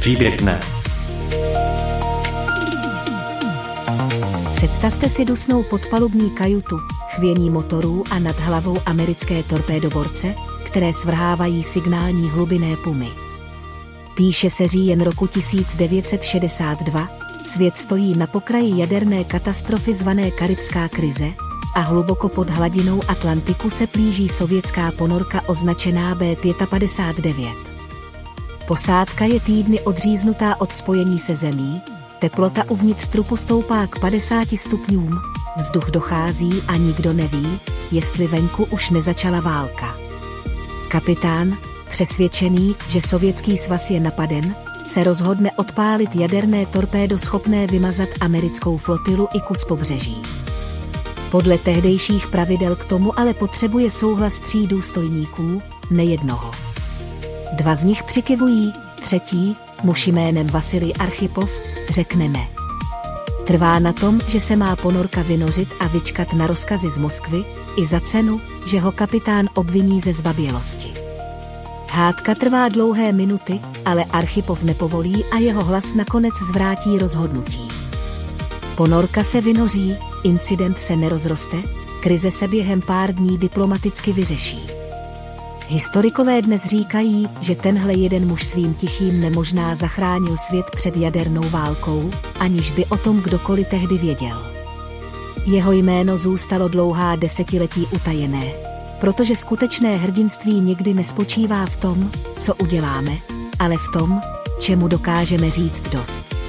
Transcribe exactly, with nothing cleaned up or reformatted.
Příběh dne. Představte si dusnou podpalubní kajutu, chvění motorů a nad hlavou americké torpédoborce, které svrhávají signální hlubinné pumy. Píše se říjen roku tisíc devět set šedesát dva, svět stojí na pokraji jaderné katastrofy zvané Karibská krize a hluboko pod hladinou Atlantiku se plíží sovětská ponorka označená bé padesát devět. Posádka je týdny odříznutá od spojení se zemí, teplota uvnitř trupu stoupá k padesáti stupňům, vzduch dochází a nikdo neví, jestli venku už nezačala válka. Kapitán, přesvědčený, že Sovětský svaz je napaden, se rozhodne odpálit jaderné torpédo schopné vymazat americkou flotilu i kus pobřeží. Podle tehdejších pravidel k tomu ale potřebuje souhlas tří důstojníků, nejednoho. Dva z nich přikyvují, třetí, muž jménem Vasilij Archipov, řekne ne. Trvá na tom, že se má ponorka vynořit a vyčkat na rozkazy z Moskvy, i za cenu, že ho kapitán obviní ze zbabělosti. Hádka trvá dlouhé minuty, ale Archipov nepovolí a jeho hlas nakonec zvrátí rozhodnutí. Ponorka se vynoří, incident se nerozroste, krize se během pár dní diplomaticky vyřeší. Historikové dnes říkají, že tenhle jeden muž svým tichým nemožná zachránil svět před jadernou válkou, aniž by o tom kdokoliv tehdy věděl. Jeho jméno zůstalo dlouhá desetiletí utajené, protože skutečné hrdinství někdy nespočívá v tom, co uděláme, ale v tom, čemu dokážeme říct dost.